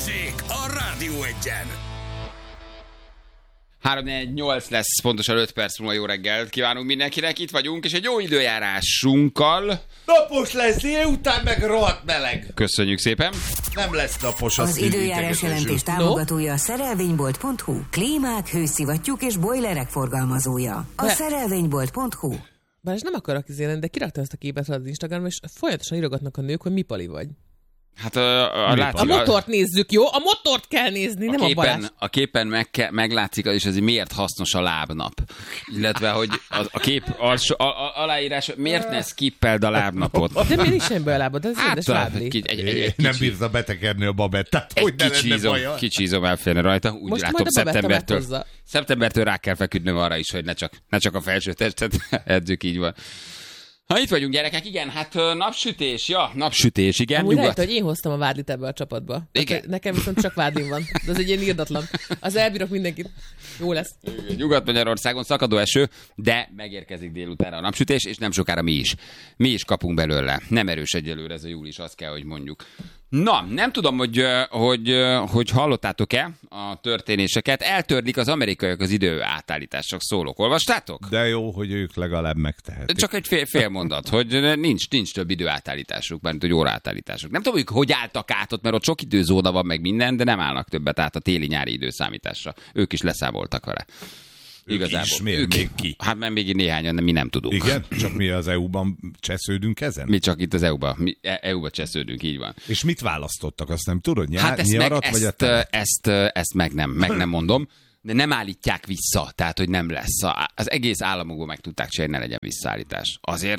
Balázsék a Rádió Egyen. 3-4-8 lesz, pontosan 5 perc múlva. Jó reggelt kívánunk mindenkinek, itt vagyunk, és egy jó időjárásunkkal. Napos lesz, délután meg rohadt meleg. Köszönjük szépen. Nem lesz napos. Az időjárás jelentés támogatója a szerelvénybolt.hu. Klímák, hőszivattyúk és bojlerek forgalmazója. A szerelvénybolt.hu. Bár nem akarok izélni, de kiraktam ezt a képet az Instagramon, és folyamatosan írogatnak a nők, hogy mi pali vagy. Hát a motort nézzük, jó? A motort kell nézni, nem a Balázs. A képen meglátszik, és ez miért hasznos a lábnap. Illetve, hogy a kép aláírás, miért ne skippeld a lábnapot? De miért is sem be a lábad? Ez rendes lábli. Nem bírta betekerni a babettát. Hogy ne lenne baja? Kicsízom elférne rajta. Úgy most látom, szeptembertől rá kell feküdnöm arra is, hogy ne csak a felső testet edzük, így van. Ha itt vagyunk, gyerekek, igen, hát napsütés, igen. Amúgy lehet, hogy én hoztam a vádlit ebbe a csapatba. Igen. Nekem viszont csak vádlim van, de az egy ilyen irdatlan. Az elbírok mindenkit. Jó lesz. Nyugat-Magyarországon szakadó eső, de megérkezik délutánra a napsütés, és nem sokára mi is. Mi is kapunk belőle. Nem erős egyelőre ez a július, azt kell, hogy mondjuk. Na, nem tudom, hogy hallottátok-e a történéseket. Eltörlik az amerikaiak az idő átállítások szólók. Olvastátok? De jó, hogy ők legalább megtehetik. Csak egy fél mondat, hogy nincs több időátállításuk, mert hogy óraátállításuk. Nem tudom, hogy álltak át ott, mert ott sok időzóna van meg minden, de nem állnak többet át a téli-nyári időszámításra. Ők is leszámoltak vele. Igazából. Még ki? Hát mert még néhányan, mi nem tudunk. Igen? Csak mi az EU-ban csesződünk ezen? Mi csak itt az EU-ban csesződünk, így van. És mit választottak, azt nem tudod? Hát ezt meg nem mondom, de nem állítják vissza, tehát hogy nem lesz. Az egész államokból meg tudták csinálni, ne legyen visszaállítás. Azért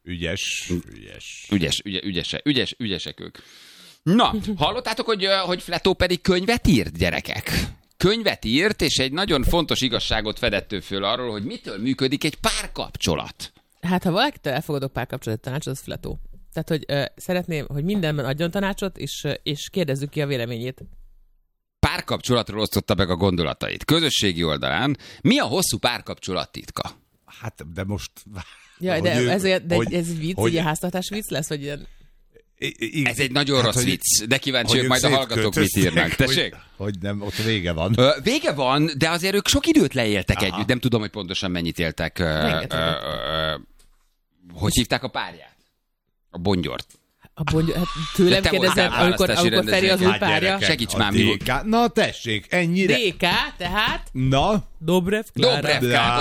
ügyesek ők. Na, hallottátok, hogy Fletó pedig könyvet írt, gyerekek? Könyvet írt, és egy nagyon fontos igazságot fedett ő föl arról, hogy mitől működik egy párkapcsolat. Hát, ha valakitől elfogadok párkapcsolat tanácsot, az Fletó. Tehát, hogy szeretném, hogy mindenben adjon tanácsot, és kérdezzük ki a véleményét. Párkapcsolatról osztotta meg a gondolatait. Közösségi oldalán. Mi a hosszú párkapcsolat titka? Hát, de most... Ja, de ez vicc, így a háztartás vicc lesz, vagy ilyen... Ez egy nagyon rossz vicc, de kíváncsi vagyok, majd a hallgatók mit írnak. Tessék? Hogy nem, ott vége van. Vége van, de azért ők sok időt leéltek együtt. Nem tudom, hogy pontosan mennyit éltek. Hogy hívták a párját? A Bongyort. Hát tőlem kérdezed, amikor Feri az új párja. Segíts már mi. Na tessék, ennyire. DK, tehát? Na? Dobrev Klára.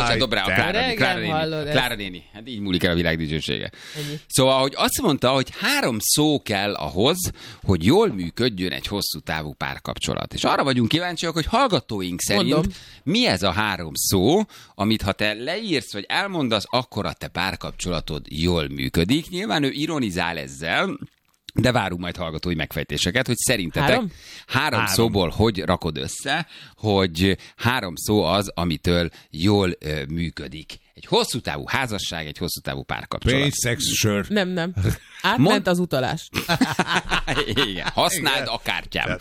Klára néni. Hát így múlik el a világ dicsősége. Szóval, hogy azt mondta, hogy 3 szó kell ahhoz, hogy jól működjön egy hosszú távú párkapcsolat. És arra vagyunk kíváncsiak, hogy hallgatóink szerint mi ez a 3 szó, amit ha te leírsz, vagy elmondasz, akkor a te párkapcsolatod jól működik. Nyilván ő ironizál ezzel, de várunk majd hallgatói megfejtéseket, hogy szerintetek 3 szóból hogy rakod össze, hogy 3 szó az, amitől jól működik. Egy hosszú távú házasság, egy hosszú távú párkapcsolat. Pénz, szex, sör. Nem. Átment az utalás. Igen. Használd a kártyám.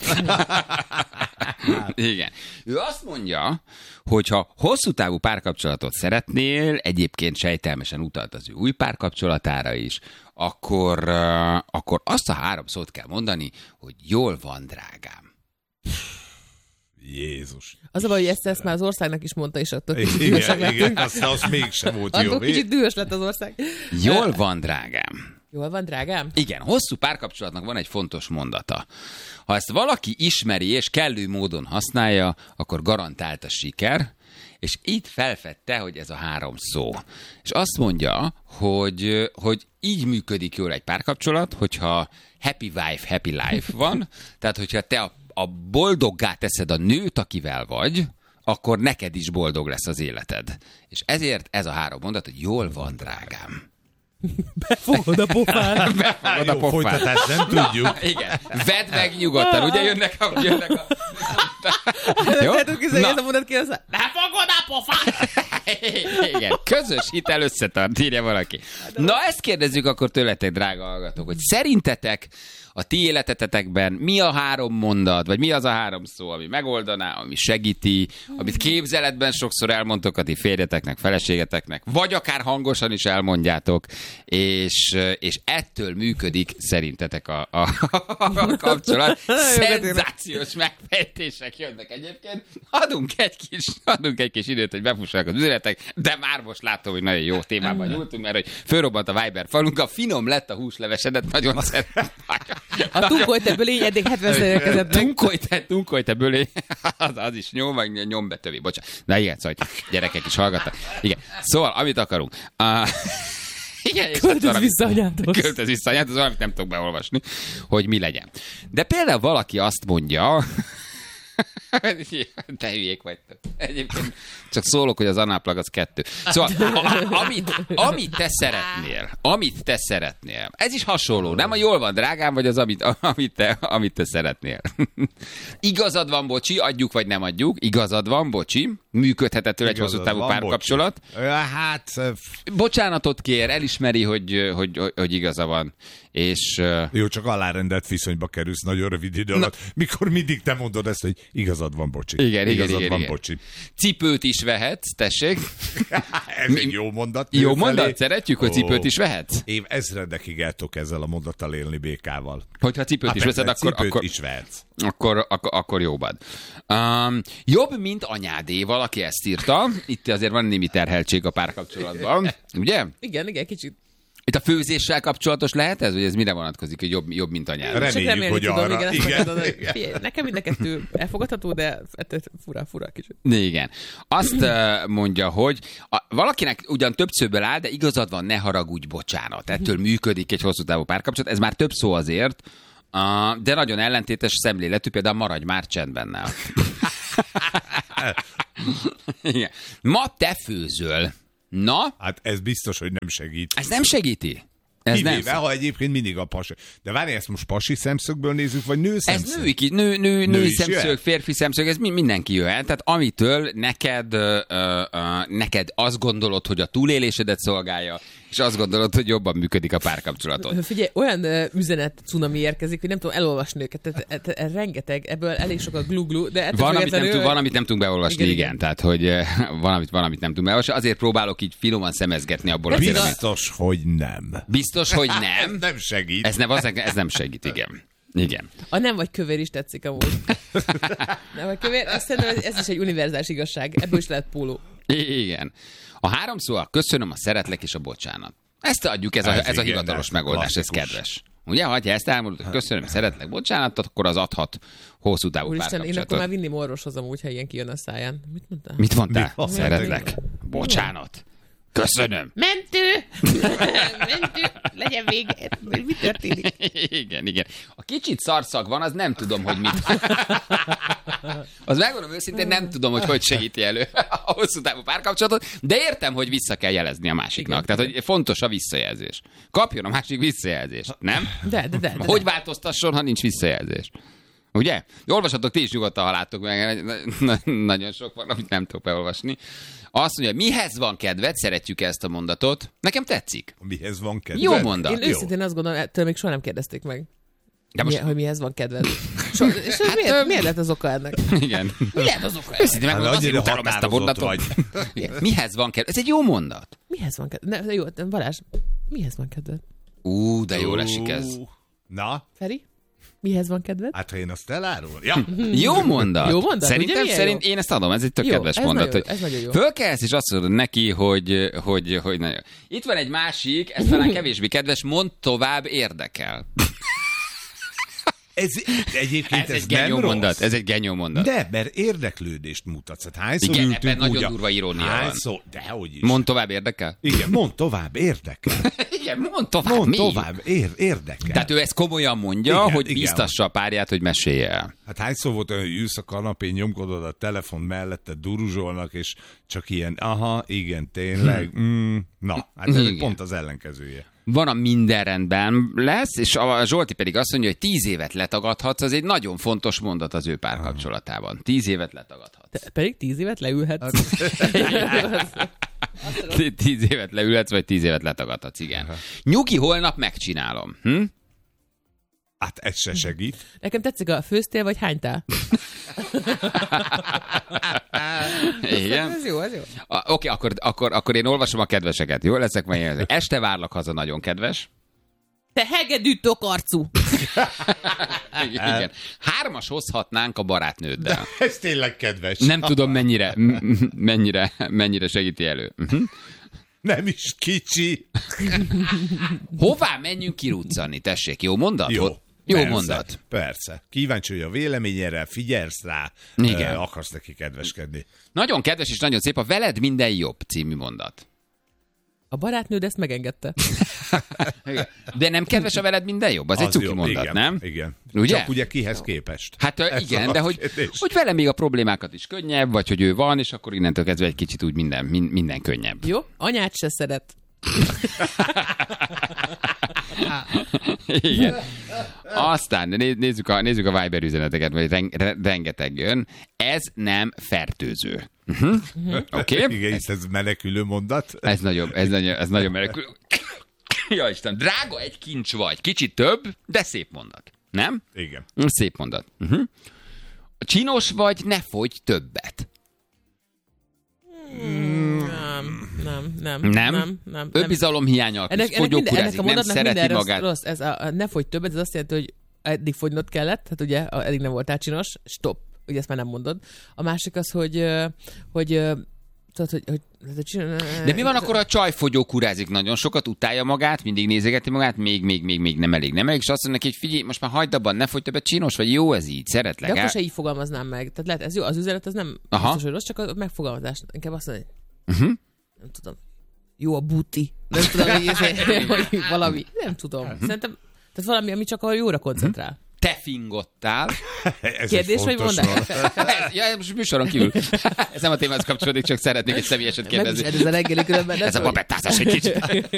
Igen. Ő azt mondja, hogy ha hosszú távú párkapcsolatot szeretnél, egyébként sejtelmesen utalt az ő új párkapcsolatára is, akkor azt a 3 szót kell mondani, hogy jól van, drágám. Jézus. Az a baj, hogy ezt már az országnak is mondta, és attól kicsit dühösek lettünk. Az mégsem volt jó. Attól kicsit dühös lett az ország. Jól van, drágám. Jól van, drágám? Igen, hosszú párkapcsolatnak van egy fontos mondata. Ha ezt valaki ismeri és kellő módon használja, akkor garantált a siker, és itt felfedte, hogy ez a 3 szó. És azt mondja, hogy így működik jól egy párkapcsolat, hogyha happy wife, happy life van, tehát hogyha te a boldoggá teszed a nőt, akivel vagy, akkor neked is boldog lesz az életed. És ezért ez a 3 mondat, hogy jól van, drágám. Befogod a pofán. Befogod a pofán. Folytatást nem tudjuk. Na, igen. Vedd meg nyugodtan. Ugye jönnek a... Jó? Ez a mondat kérdez, befogod a pofán. Igen. Közös hitel összetart, írja valaki. Na, ezt kérdezzük akkor tőletek, drága hallgatók, hogy szerintetek a ti életetekben mi a 3 mondat, vagy mi az a 3 szó, ami megoldaná, ami segíti, amit képzeletben sokszor elmondtok a ti férjeteknek, feleségeteknek, vagy akár hangosan is elmondjátok, és ettől működik szerintetek a kapcsolat. Szenzációs megfejtések jönnek egyébként. Adunk egy kis időt, hogy befussanak az üzenetek, de már most látom, hogy nagyon jó témában nyúltunk, mert hogy fölrobbant a Viber falunk, a finom lett a húslevesedet, nagyon szeretem. A tunkolyte bölény eddig 70-szer érkezett. Tunkolyte bölény, az is nyom, meg nyom be többi, bocsánat. Na igen, szóval gyerekek is hallgattak. Igen. Szóval, amit akarunk. Költöz vissza anyádhoz. Költöz vissza anyádhoz, valamit nem tudok beolvasni, hogy mi legyen. De például valaki azt mondja, te hülyék vagytok. Egyébként csak szólok, hogy az análplag az 2. Szóval, amit te szeretnél, ez is hasonló, nem a jól van, drágám, vagy az, amit te szeretnél. Igazad van, bocsi, adjuk vagy nem adjuk, igazad van, bocsi, működhetetől egy hosszú távú párkapcsolat. Hát... Bocsánatot kér, elismeri, hogy igaza van. És, jó, csak alárendelt viszonyba kerülsz nagyon rövid idő alatt, mikor mindig te mondod ezt, hogy igazad van, bocsi. Igen. Bocsi. Cipőt is vehetsz, tessék. Ez egy jó mondat. Jó mondat, szeretjük, hogy cipőt is vehetsz. Én ezredekig el tudok ezzel a mondattal élni békával. Hogyha cipőt is veszed, akkor jobbad. Jobb, mint anyádé, valaki ezt írta. Itt azért van némi terheltség a párkapcsolatban, ugye? Igen, kicsit. Itt a főzéssel kapcsolatos lehet ez, vagy ez mire vonatkozik, hogy jobb mint anyád? Reméljük, hogy arra. Igen. Nekem mind a kettő elfogadható, de fura kicsit. Igen. Azt mondja, hogy valakinek ugyan több szőből áll, de igazad van, ne haragudj, bocsánat. Ettől működik egy hosszú távú párkapcsolat. Ez már több szó azért, de nagyon ellentétes szemléletű, például maradj már csendben. Igen. Ma te főzöl. Na? Hát ez biztos, hogy nem segít. Ez nem segíti. Kivéve, ha egyébként mindig a pasi. De várj, ezt most pasi szemszögből nézzük, vagy nő szemszög? Ez női szemszög, férfi szemszög, ez mindenki jöhet. Tehát amitől neked azt gondolod, hogy a túlélésedet szolgálja, és azt gondolod, hogy jobban működik a párkapcsolatod. Figyelj, olyan üzenet cunami érkezik, hogy nem tudom elolvasni őket. Rengeteg, ebből elég sok a glu-glu, de van, amit nem tudunk beolvasni, igen. Tehát, hogy van, amit nem tudunk beolvasni. Azért próbálok így finoman szemezgetni abból a véleményt. Biztos, hogy nem. Biztos, hogy nem. Nem segít. Ez nem segít, igen. Igen. A nem vagy kövér is tetszik amúgy. Nem vagy kövér, azt szerintem ez is egy univerzális igazság. Ebből is lehet póló. Igen. A 3 szó a köszönöm, a szeretlek és a bocsánat. Ezt adjuk, ez a hivatalos megoldás, ez kedves. Ugye, ha ezt elmondod, hogy köszönöm, szeretlek, bocsánatot, akkor az adhat hosszú távú párkapcsolatot. Én akkor már vinném orvoshoz amúgy, ha ilyen kijön a száján. Mit mondtál? Szeretlek. Bocsánat. Köszönöm. Mentő! Legyen vége. Mi történik? Igen. A kicsit szarszag van, az nem tudom, hogy mit. Az megmondom őszintén, nem tudom, hogy segíti elő a hosszú távú párkapcsolatot, de értem, hogy vissza kell jelezni a másiknak. Igen. Tehát, hogy fontos a visszajelzés. Kapjon a másik visszajelzést, nem? De. Hogy változtasson, ha nincs visszajelzés? Ugye? Olvashatok ti is nyugodtan, ha láttok meg. Nagyon sok van, amit nem tudok beolvasni. Azt mondja, mihez van kedved? Szeretjük ezt a mondatot. Nekem tetszik. Mihez van kedved? Jó mondat. Én őszintén azt gondolom, ettől még soha nem kérdezték meg. De most... hogy mihez van kedved? És miért lett az oka ennek? Igen. Mi lett az oka ennek? Őszintén megmondom, azért utálom ezt a mondatot. Mihez van kedved? Ez egy jó mondat. Mihez van kedved? Jó, Balázs, mihez van kedved? De jól esik ez. Na? Feri? Mihez van kedved? Hát, ha én azt elárul. Ja. Jó mondat. Jó mondat. Szerintem én ezt adom, ez egy tök kedves mondat. Ez nagyon jó. Fölkelsz, és azt mondod neki, hogy nagyon. Itt van egy másik, ez talán kevésbé kedves, mondd tovább, érdekel. Ez egy genyó mondat. Ez egy genyó mondat. De, mert érdeklődést mutatsz. Hát hányszor igen, ebben nagyon durva irónia van. Dehogy is. Mondd tovább, érdekel? Igen, mondd tovább, érdekel. Igen, mondd tovább, érdekel. Tehát ő ezt komolyan mondja, igen, hogy biztassa a párját, hogy mesélje el. Hát hányszor volt olyan, hogy ülsz a kanapén, nyomkodod a telefon mellette, duruzsolnak, és csak ilyen, aha, igen, tényleg, na, hát ez pont az ellenkezője. Van a minden rendben lesz, és a Zsolti pedig azt mondja, hogy 10 évet letagadhatsz, az egy nagyon fontos mondat az ő párkapcsolatában. 10 évet letagadhatsz. Pedig 10 évet leülhetsz. 10 évet leülhetsz, vagy 10 évet letagadhatsz, igen. Nyugi, holnap megcsinálom. Hát ez se segít. Nekem tetszik a főztél, vagy hánytál? Igen. Ez jó, ez jó. Oké, akkor én olvasom a kedveseket. Jó, leszek meg. Este várlak haza, nagyon kedves. Te hegedű tokarcú! Igen. 3-as hozhatnánk a barátnőddel. De ez tényleg kedves. Nem tudom mennyire segíti elő. Nem is kicsi. Hová menjünk kiruccani? Tessék, jó mondat? Jó persze, mondat. Persze. Kíváncsi, hogy a véleményére figyelsz rá, Igen. akarsz neki kedveskedni. Nagyon kedves és nagyon szép a Veled minden jobb című mondat. A barátnőd ezt megengedte. De nem kedves a Veled minden jobb? Az egy cuki jó, mondat, igen, nem? Igen. Ugye? Csak ugye kihez képest? Hát igen, de hogy vele még a problémákat is könnyebb, vagy hogy ő van, és akkor innentől kezdve egy kicsit úgy minden könnyebb. Jó? Anyát se szeret. Igen. Aztán nézzük a Viber üzeneteket, vagy rengeteg jön. Ez nem fertőző. Oké? Igen, ez menekülő mondat. Ez nagyon menekülő. Ja Isten, drága egy kincs vagy. Kicsit több, de szép mondat. Nem? Igen. Szép mondat. Csinos vagy, ne fogyj többet. Nem? Önbizalom hiánya, fogyókúrázik, nem szereti magát. Rossz. Ez ne fogyj többet, ez azt jelenti, hogy eddig fogynod kellett, tehát ugye eddig nem voltál csinos, stop. Ugye ezt már nem mondod. A másik az, hogy de mi van akkor, ha a csaj fogyókúrázik nagyon sokat, utálja magát, mindig nézegeti magát, még nem elég, és azt mondja neki, hogy figyelj, most már hagyd abban, ne fogyj többet, csinos vagy, jó ez így, szeretlek. De akkor se így fogalmaznám meg. Tehát lehet, ez jó, az üzenet az nem biztos, hogy rossz, csak a megfogalmazás. Inkább azt mondani, nem tudom, jó a booty. Nem tudom, hogy valami, nem tudom. Szerintem, tehát valami, ami csak a jóra koncentrál. Te fingottál. Kérdés, vagy mondás? Ja, most műsoron kívül. Ez nem a témához kapcsolódik, csak szeretnék egy személyeset kérdezni. Ez a reggeli különben. Ez a babettázás egy kicsit.